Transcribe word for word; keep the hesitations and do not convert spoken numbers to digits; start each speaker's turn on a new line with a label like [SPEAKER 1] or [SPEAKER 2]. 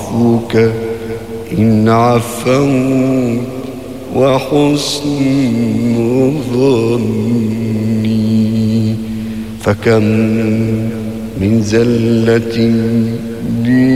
[SPEAKER 1] عفوك إن عفوت وحسن ظني. فكم من زلة لي